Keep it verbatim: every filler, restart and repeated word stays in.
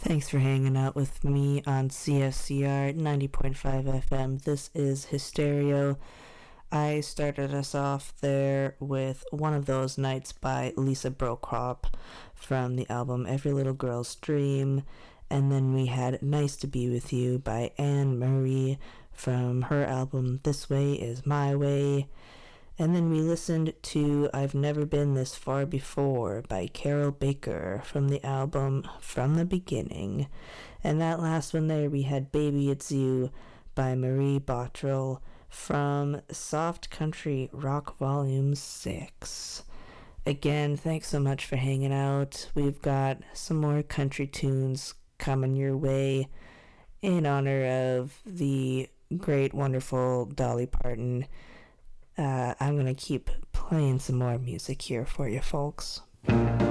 Thanks for hanging out with me on C S C R ninety point five F M. This is Hysterio. I started us off there with One of Those Nights by Lisa Brokop from the album Every Little Girl's Dream. And then we had Nice to Be With You by Anne Murray from her album This Way Is My Way. And then we listened to I've Never Been This Far Before by Carol Baker from the album From the Beginning. And that last one there, we had Baby It's You by Marie Bottrell from Soft Country Rock Volume six. Again, thanks so much for hanging out. We've got some more country tunes coming your way in honor of the great, wonderful Dolly Parton. Uh, I'm gonna keep playing some more music here for you folks.